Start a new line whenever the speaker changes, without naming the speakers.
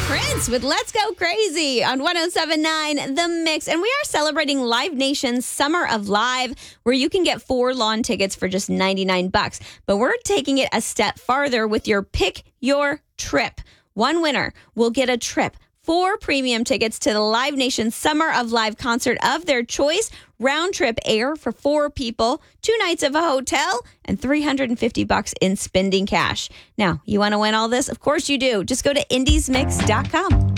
Prince with Let's Go Crazy on 107.9 The Mix. And we are celebrating Live Nation's Summer of Live, where you can get 4 lawn tickets for just $99. But we're taking it a step farther with your Pick Your Trip. One winner will get a trip, 4 premium tickets to the Live Nation Summer of Live concert of their choice, round trip air for 4 people, 2 nights of a hotel, and $350 in spending cash. Now, you want to win all this? Of course you do. Just go to indiesmix.com.